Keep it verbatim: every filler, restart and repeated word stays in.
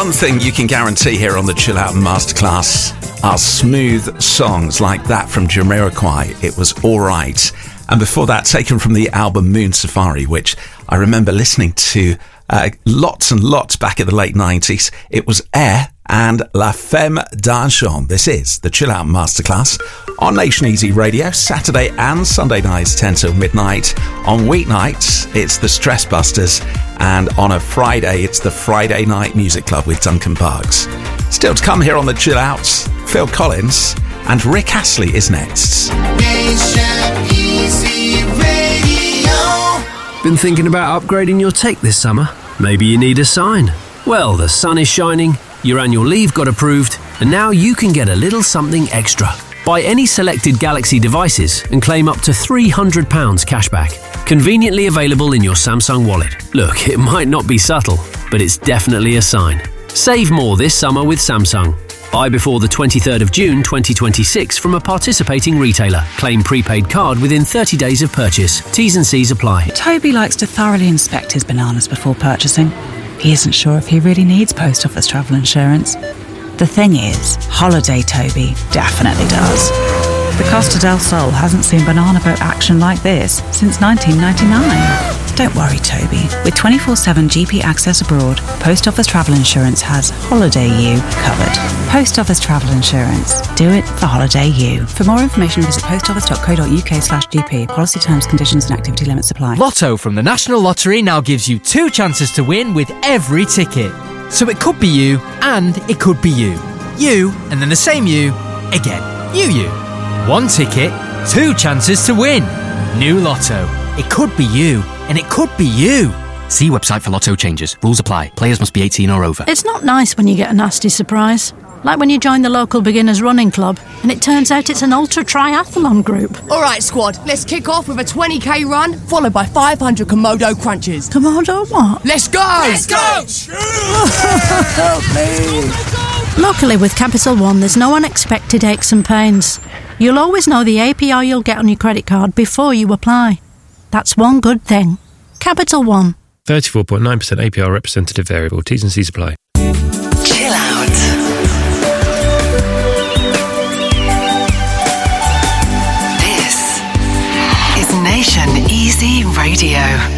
One thing you can guarantee here on the Chill Out Masterclass are smooth songs like that from Jamiroquai. It was alright. And before that, taken from the album Moon Safari, which I remember listening to uh, lots and lots back in the late nineties. It was Air and La Femme d'Argent. This is the Chill Out Masterclass on Nation Easy Radio, Saturday and Sunday nights, ten till midnight. On weeknights, it's the Stress Busters, and on a Friday, it's the Friday Night Music Club with Duncan Parks. Still to come here on the Chill Outs, Phil Collins and Rick Astley is next. Nation Easy Radio. Been thinking about upgrading your take this summer? Maybe you need a sign. Well, the sun is shining, your annual leave got approved, and now you can get a little something extra. Buy any selected Galaxy devices and claim up to three hundred pounds cashback. Conveniently available in your Samsung wallet. Look, it might not be subtle, but it's definitely a sign. Save more this summer with Samsung. Buy before the twenty-third of June twenty twenty-six from a participating retailer. Claim prepaid card within thirty days of purchase. T's and C's apply. Toby likes to thoroughly inspect his bananas before purchasing. He isn't sure if he really needs post office travel insurance. The thing is, Holiday Toby definitely does. The Costa del Sol hasn't seen banana boat action like this since nineteen ninety-nine. Don't worry, Toby. With twenty-four seven G P access abroad, Post Office Travel Insurance has Holiday U covered. Post Office Travel Insurance. Do it for Holiday U. For more information, visit postoffice.co.uk slash GP. Policy terms, conditions and activity limits apply. Lotto from the National Lottery now gives you two chances to win with every ticket. So it could be you, and it could be you. You, and then the same you, again. You, you. One ticket, two chances to win. New Lotto. It could be you, and it could be you. See website for Lotto changes. Rules apply. Players must be eighteen or over. It's not nice when you get a nasty surprise. Like when you join the local beginners running club and it turns out it's an ultra triathlon group. All right, squad, let's kick off with a twenty k run, followed by five hundred Komodo crunches. Komodo what? Let's go! Let's go! Help me! Luckily with Capital One, there's no unexpected aches and pains. You'll always know the A P R you'll get on your credit card before you apply. That's one good thing. Capital One. thirty-four point nine percent A P R representative variable. T's and C's apply. Chill out. This is Nation Easy Radio.